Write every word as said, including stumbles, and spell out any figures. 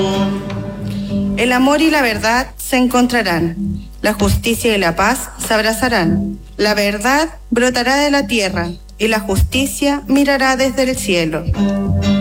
El amor y la verdad se encontrarán, la justicia y la paz se abrazarán. La verdad brotará de la tierra y la justicia mirará desde el cielo.